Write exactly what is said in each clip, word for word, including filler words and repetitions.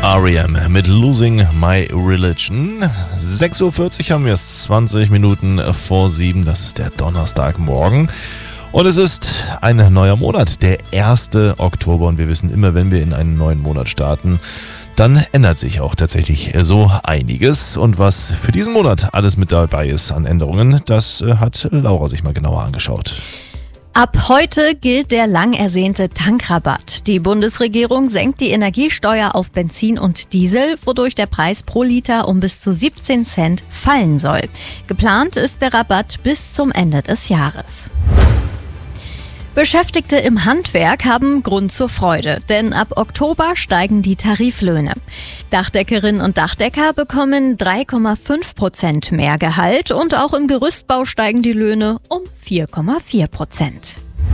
R E M mit Losing My Religion. sechs Uhr vierzig haben wir es, zwanzig Minuten vor sieben. Das ist der Donnerstagmorgen. Und es ist ein neuer Monat, der erste Oktober. Und wir wissen immer, wenn wir in einen neuen Monat starten, dann ändert sich auch tatsächlich so einiges. Und was für diesen Monat alles mit dabei ist an Änderungen, das hat Laura sich mal genauer angeschaut. Ab heute gilt der lang ersehnte Tankrabatt. Die Bundesregierung senkt die Energiesteuer auf Benzin und Diesel, wodurch der Preis pro Liter um bis zu siebzehn Cent fallen soll. Geplant ist der Rabatt bis zum Ende des Jahres. Beschäftigte im Handwerk haben Grund zur Freude, denn ab Oktober steigen die Tariflöhne. Dachdeckerinnen und Dachdecker bekommen drei Komma fünf Prozent mehr Gehalt und auch im Gerüstbau steigen die Löhne um vier Komma vier Prozent.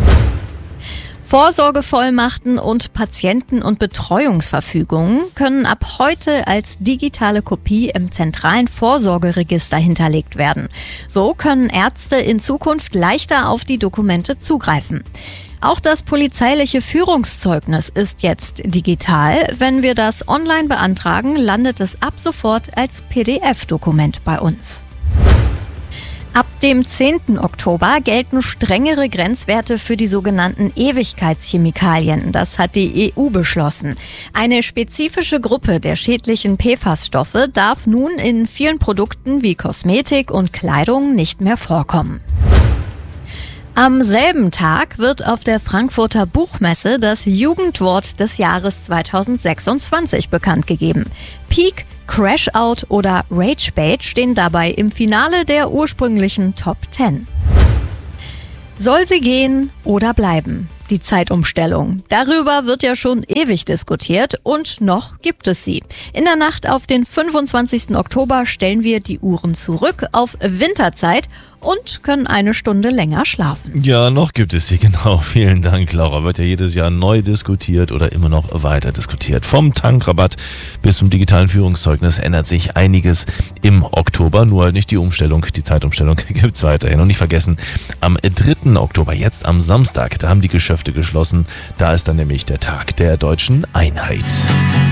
Vorsorgevollmachten und Patienten- und Betreuungsverfügungen können ab heute als digitale Kopie im zentralen Vorsorgeregister hinterlegt werden. So können Ärzte in Zukunft leichter auf die Dokumente zugreifen. Auch das polizeiliche Führungszeugnis ist jetzt digital. Wenn wir das online beantragen, landet es ab sofort als P D F-Dokument bei uns. Ab dem zehnten Oktober gelten strengere Grenzwerte für die sogenannten Ewigkeitschemikalien. Das hat die E U beschlossen. Eine spezifische Gruppe der schädlichen P F A S-Stoffe darf nun in vielen Produkten wie Kosmetik und Kleidung nicht mehr vorkommen. Am selben Tag wird auf der Frankfurter Buchmesse das Jugendwort des Jahres zweitausendsechsundzwanzig bekannt gegeben. Peak, Crash-Out oder Rage-Bait stehen dabei im Finale der ursprünglichen Top zehn. Soll sie gehen oder bleiben? Die Zeitumstellung. Darüber wird ja schon ewig diskutiert und noch gibt es sie. In der Nacht auf den fünfundzwanzigsten Oktober stellen wir die Uhren zurück auf Winterzeit und können eine Stunde länger schlafen. Ja, noch gibt es sie, genau. Vielen Dank, Laura. Wird ja jedes Jahr neu diskutiert oder immer noch weiter diskutiert. Vom Tankrabatt bis zum digitalen Führungszeugnis ändert sich einiges im Oktober. Nur halt nicht die Umstellung, die Zeitumstellung gibt es weiterhin. Und nicht vergessen, am dritten Oktober, jetzt am Samstag, da haben die Geschäfte geschlossen. Da ist dann nämlich der Tag der deutschen Einheit.